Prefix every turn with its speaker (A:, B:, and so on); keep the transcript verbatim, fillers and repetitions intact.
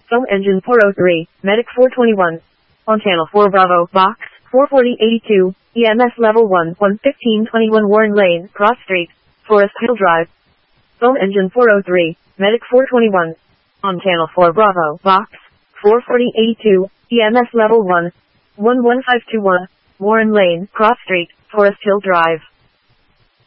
A: Foam engine four oh three, Medic four twenty-one. On channel four Bravo, box, four forty eighty-two, E M S level one, one fifteen twenty-one Warren Lane, Cross Street, Forest Hill Drive. Foam engine four oh three, Medic four twenty-one. On channel four Bravo, box, four forty eighty-two, E M S level one, one one five two one, Warren Lane, Cross Street, Forest Hill Drive.